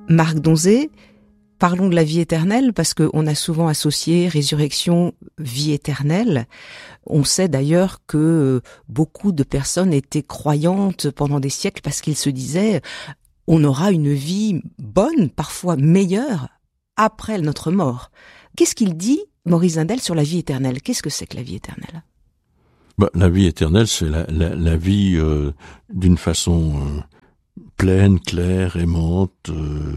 Marc Donzé, parlons de la vie éternelle parce qu'on a souvent associé résurrection, vie éternelle. On sait d'ailleurs que beaucoup de personnes étaient croyantes pendant des siècles parce qu'ils se disaient on aura une vie bonne, parfois meilleure, après notre mort. Qu'est-ce qu'il dit, Maurice Zindel, sur la vie éternelle? Qu'est-ce que c'est que la vie éternelle? La vie éternelle, c'est la vie d'une façon pleine, claire, aimante,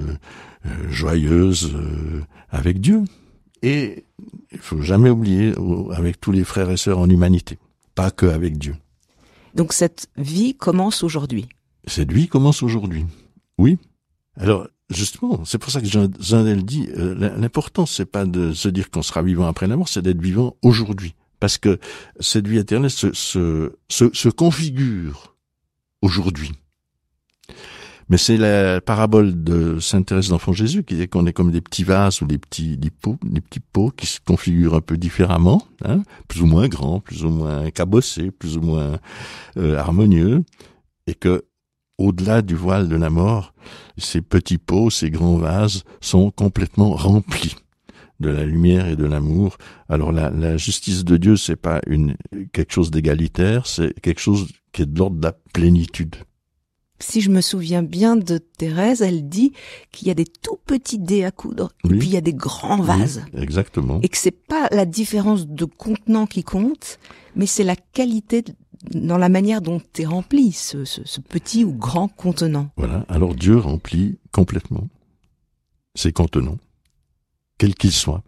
joyeuse, avec Dieu. Et il faut jamais oublier, avec tous les frères et sœurs en humanité, pas que avec Dieu. Donc cette vie commence aujourd'hui. Cette vie commence aujourd'hui, oui. Alors, justement, c'est pour ça que Zindel dit, l'important, c'est pas de se dire qu'on sera vivant après la mort, c'est d'être vivant aujourd'hui. Parce que cette vie éternelle se configure aujourd'hui. Mais c'est la parabole de Sainte Thérèse d'Enfant Jésus qui dit qu'on est comme des petits vases ou des petits pots qui se configurent un peu différemment, hein, plus ou moins grands, plus ou moins cabossés, plus ou moins harmonieux, et que au-delà du voile de la mort, ces petits pots, ces grands vases sont complètement remplis de la lumière et de l'amour. Alors la justice de Dieu, c'est pas quelque chose d'égalitaire, c'est quelque chose qui est de l'ordre de la plénitude. Si je me souviens bien de Thérèse, elle dit qu'il y a des tout petits dés à coudre, oui. Et puis il y a des grands vases. Oui, exactement. Et que c'est pas la différence de contenant qui compte, mais c'est la qualité dans la manière dont est rempli ce petit ou grand contenant. Voilà, alors Dieu remplit complètement ces contenants, quels qu'ils soient.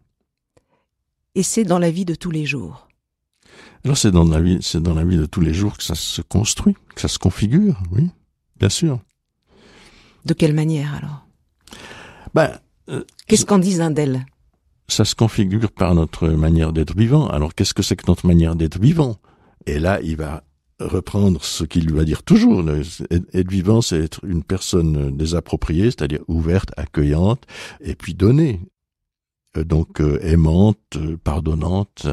Et c'est dans la vie de tous les jours. Alors c'est dans la vie de tous les jours que ça se construit, que ça se configure, oui. Bien sûr. De quelle manière alors? Qu'est-ce qu'en dit Zindel? Ça se configure par notre manière d'être vivant. Alors qu'est-ce que c'est que notre manière d'être vivant? Et là, il va reprendre ce qu'il va dire toujours. Être vivant, c'est être une personne désappropriée, c'est-à-dire ouverte, accueillante, et puis donnée. Donc aimante, pardonnante.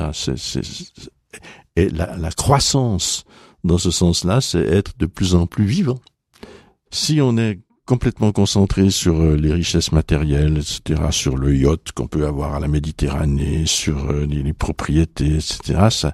Et la croissance, dans ce sens-là, c'est être de plus en plus vivant. Si on est complètement concentré sur les richesses matérielles, etc., sur le yacht qu'on peut avoir à la Méditerranée, sur les propriétés, etc.,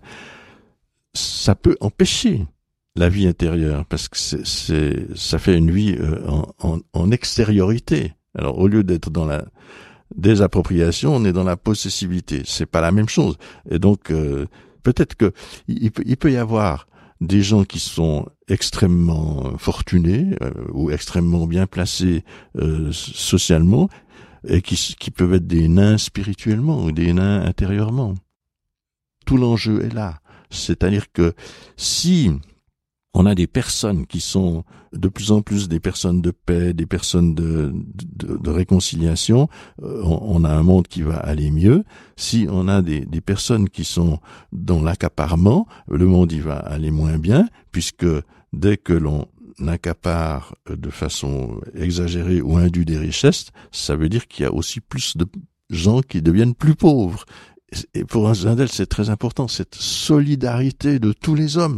ça peut empêcher la vie intérieure, parce que ça fait une vie en extériorité. Alors, au lieu d'être dans la désappropriation, on est dans la possessivité. C'est pas la même chose. Et donc, peut-être que il peut y avoir des gens qui sont extrêmement fortunés ou extrêmement bien placés socialement et qui peuvent être des nains spirituellement ou des nains intérieurement. Tout l'enjeu est là. C'est-à-dire que si on a des personnes qui sont de plus en plus des personnes de paix, des personnes de réconciliation, on a un monde qui va aller mieux. Si on a des personnes qui sont dans l'accaparement, le monde il va aller moins bien, puisque dès que l'on accapare de façon exagérée ou indue des richesses, ça veut dire qu'il y a aussi plus de gens qui deviennent plus pauvres. Et pour Zindel, c'est très important, cette solidarité de tous les hommes.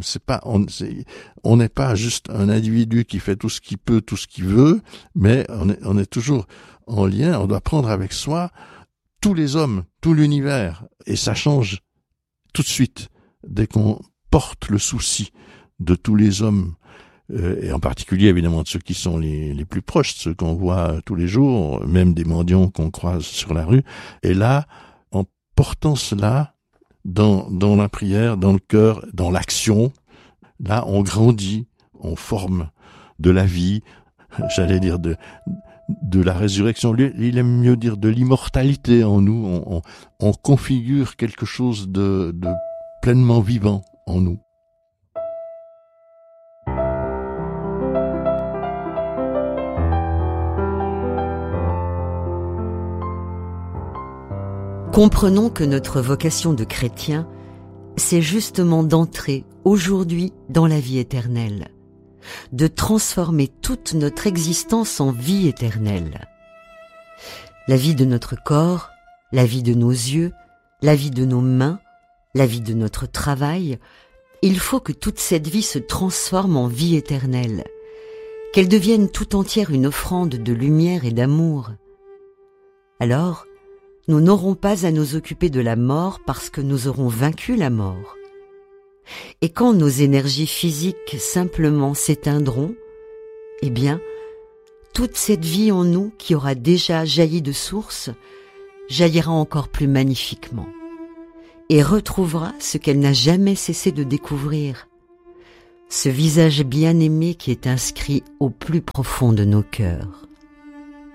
On n'est pas juste un individu qui fait tout ce qu'il peut, tout ce qu'il veut, mais on est toujours en lien. On doit prendre avec soi tous les hommes, tout l'univers. Et ça change tout de suite dès qu'on porte le souci de tous les hommes, et en particulier évidemment de ceux qui sont les plus proches, ceux qu'on voit tous les jours, même des mendiants qu'on croise sur la rue. Et là, portant cela dans la prière, dans le cœur, dans l'action, là on grandit, on forme de la vie, j'allais dire de la résurrection. Lui, il aime mieux dire de l'immortalité en nous. On configure quelque chose de pleinement vivant en nous. Comprenons que notre vocation de chrétien, c'est justement d'entrer aujourd'hui dans la vie éternelle, de transformer toute notre existence en vie éternelle. La vie de notre corps, la vie de nos yeux, la vie de nos mains, la vie de notre travail, il faut que toute cette vie se transforme en vie éternelle, qu'elle devienne tout entière une offrande de lumière et d'amour. Alors, nous n'aurons pas à nous occuper de la mort parce que nous aurons vaincu la mort. Et quand nos énergies physiques simplement s'éteindront, eh bien, toute cette vie en nous qui aura déjà jailli de source, jaillira encore plus magnifiquement et retrouvera ce qu'elle n'a jamais cessé de découvrir, ce visage bien-aimé qui est inscrit au plus profond de nos cœurs.